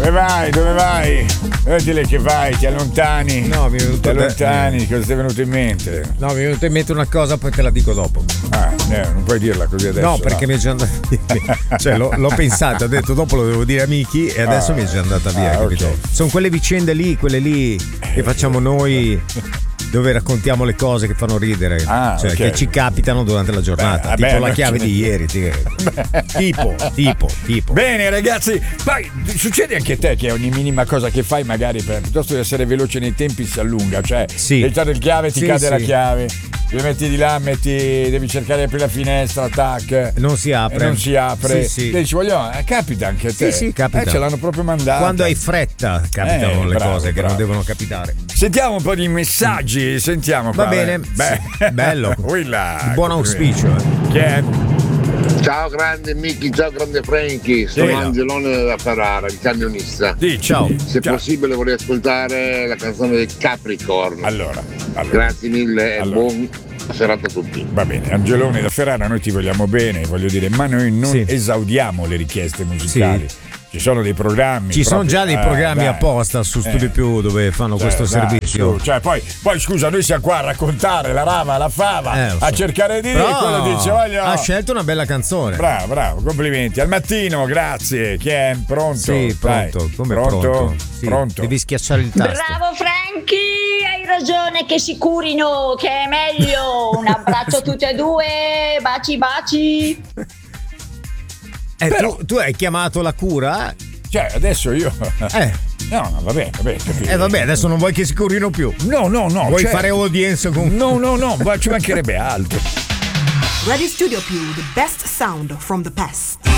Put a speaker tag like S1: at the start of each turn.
S1: Dove vai? Vedile che vai, ti allontani.
S2: No, mi è venuto
S1: cosa ti è venuto in mente?
S2: No, mi è venuta in mente una cosa, poi te la dico dopo.
S1: Non puoi dirla così adesso.
S2: No, perché mi è già andata via. Cioè, l'ho pensato, ho detto dopo lo devo dire a Miki e adesso mi è già andata via, capito?
S1: Okay.
S2: Sono quelle vicende lì, che facciamo noi, dove raccontiamo le cose che fanno ridere, cioè che ci capitano durante la giornata, tipo la chiave di ieri, tipo.
S1: Bene ragazzi, poi succede anche a te che ogni minima cosa che fai magari piuttosto di essere veloce nei tempi si allunga, cioè devi il chiave, ti cade la chiave, ti metti di là, devi cercare di aprire la finestra, tac,
S2: non si apre,
S1: sì. Dici, capita anche a te,
S2: sì, capita,
S1: ce l'hanno proprio mandato.
S2: Quando hai fretta capitano le cose che non devono capitare.
S1: Sentiamo un po' di messaggi, sentiamo qua.
S2: Va bene, bello. Buon auspicio.
S1: Chi è?
S3: Ciao grande Miki, ciao grande Franky, sono Angelone da Ferrara, il camionista.
S2: Ciao.
S3: Se possibile vorrei ascoltare la canzone del Capricorn.
S1: Allora.
S3: Grazie mille e buon serata a tutti.
S1: Va bene, Angelone da Ferrara, noi ti vogliamo bene, voglio dire, ma noi non esaudiamo le richieste musicali. Ci sono dei programmi.
S2: Ci sono già dei programmi apposta su Studio Più dove fanno questo servizio.
S1: Cioè, poi scusa, noi siamo qua a raccontare la rava, la fava, a cercare di dire quello dice
S2: ha scelto una bella canzone.
S1: Bravo, complimenti. Al mattino, grazie. Chi è? Pronto?
S2: Sì, pronto.
S1: Dai.
S2: Come
S1: pronto?
S2: Sì.
S1: Pronto?
S2: Devi schiacciare il tasto.
S4: Bravo Franky, hai ragione, che si curino, che è meglio. Un abbraccio a tutti e due, baci.
S2: Tu hai chiamato la cura?
S1: Cioè, adesso io. No, va bene, capito.
S2: Vabbè, adesso non vuoi che si curino più.
S1: No.
S2: Vuoi fare audience con.
S1: No, ma ci mancherebbe altro.
S5: Radio Studio Più, the best sound from the past.